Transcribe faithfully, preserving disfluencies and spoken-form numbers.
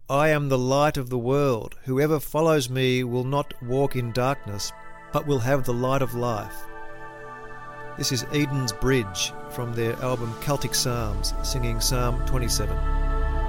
I am the light of the world. Whoever follows me will not walk in darkness, but will have the light of life. This is Eden's Bridge from their album Celtic Psalms, singing Psalm twenty-seven.